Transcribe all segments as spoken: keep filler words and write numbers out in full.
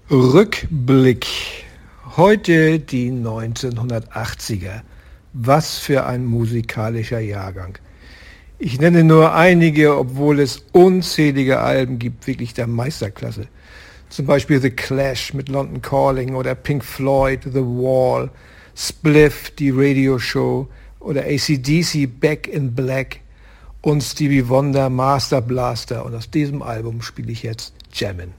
Rückblick. Heute die neunzehnhundertachtziger. Was für ein musikalischer Jahrgang. Ich nenne nur einige, obwohl es unzählige Alben gibt, wirklich der Meisterklasse. Zum Beispiel The Clash mit London Calling oder Pink Floyd, The Wall, Spliff, die Radioshow oder A C D C, Back in Black und Stevie Wonder, Master Blaster. Und aus diesem Album spiele ich jetzt Jammin'.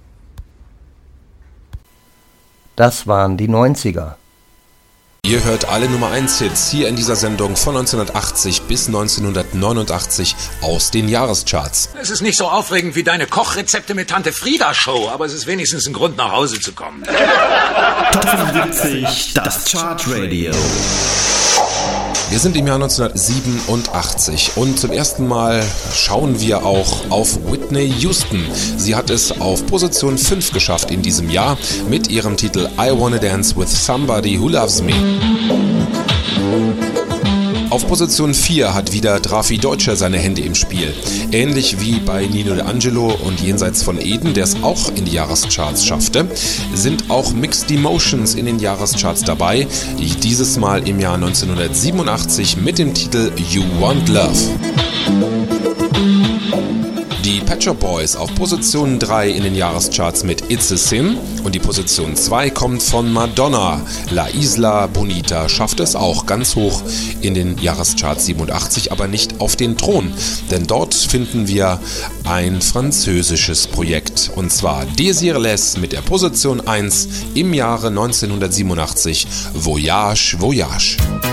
Das waren die neunziger. Ihr hört alle Nummer eins Hits hier in dieser Sendung von neunzehnhundertachtzig bis neunzehnhundertneunundachtzig aus den Jahrescharts. Es ist nicht so aufregend wie deine Kochrezepte mit Tante Frieda Show, aber es ist wenigstens ein Grund, nach Hause zu kommen. Top fünfundsiebzig, das Chartradio. Wir sind im Jahr neunzehnhundertsiebenundachtzig und zum ersten Mal schauen wir auch auf Whitney Houston. Sie hat es auf Position fünf geschafft in diesem Jahr mit ihrem Titel I Wanna Dance with Somebody Who Loves Me. Auf Position vier hat wieder Drafi Deutscher seine Hände im Spiel. Ähnlich wie bei Nino D'Angelo und Jenseits von Eden, der es auch in die Jahrescharts schaffte, sind auch Mixed Emotions in den Jahrescharts dabei, dieses Mal im Jahr neunzehnhundertsiebenundachtzig mit dem Titel You Want Love. Die Pet Shop Boys auf Position drei in den Jahrescharts mit It's a Sin und die Position zwei kommt von Madonna. La Isla Bonita schafft es auch ganz hoch in den Jahrescharts siebenundachtzig, aber nicht auf den Thron, denn dort finden wir ein französisches Projekt und zwar Désirless mit der Position eins im Jahre neunzehnhundertsiebenundachtzig, Voyage, Voyage.